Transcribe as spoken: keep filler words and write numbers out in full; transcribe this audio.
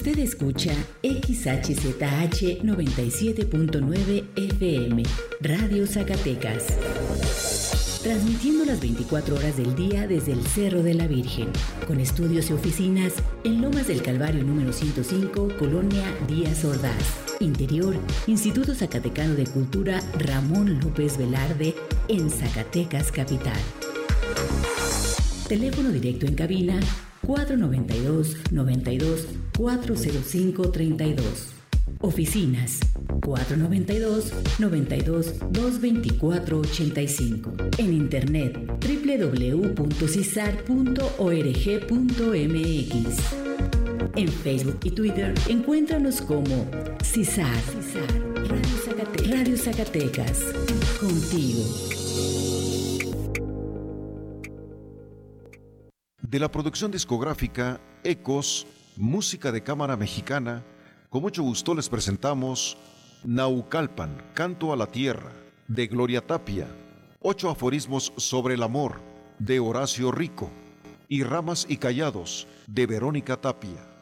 Usted escucha X H Z H noventa y siete punto nueve F M, Radio Zacatecas. Transmitiendo las veinticuatro horas del día desde el Cerro de la Virgen, con estudios y oficinas en Lomas del Calvario número ciento cinco, Colonia Díaz Ordaz. Interior, Instituto Zacatecano de Cultura Ramón López Velarde, en Zacatecas Capital. Teléfono directo en cabina cuatro noventa y dos, noventa y dos, cuatro cero cinco, treinta y dos. Oficinas cuatro noventa y dos, noventa y dos, doscientos veinticuatro, ochenta y cinco. En internet doble u doble u doble u punto cisar punto org punto m x. En Facebook y Twitter encuéntranos como CISAR, CISAR Radio Zacatecas. Radio Zacatecas, contigo. De la producción discográfica Ecos, música de cámara mexicana, con mucho gusto les presentamos Naucalpan, Canto a la Tierra, de Gloria Tapia, Ocho aforismos sobre el amor, de Horacio Rico, y Ramas y Callados, de Verónica Tapia.